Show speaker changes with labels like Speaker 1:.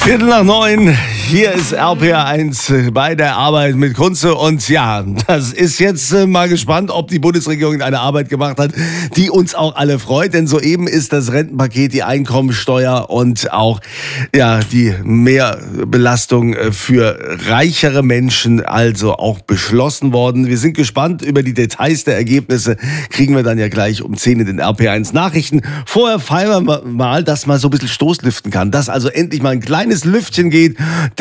Speaker 1: 8:45. Hier ist RPR1 bei der Arbeit mit Kunze. Und ja, das ist jetzt mal gespannt, ob die Bundesregierung eine Arbeit gemacht hat, die uns auch alle freut. Denn soeben ist das Rentenpaket, die Einkommensteuer und auch die Mehrbelastung für reichere Menschen also auch beschlossen worden. Wir sind gespannt über die Details der Ergebnisse. Kriegen wir dann ja gleich um 10 in den RPR1 Nachrichten. Vorher feiern wir mal, dass man so ein bisschen Stoßlüften kann. Dass also endlich mal ein kleines Lüftchen geht.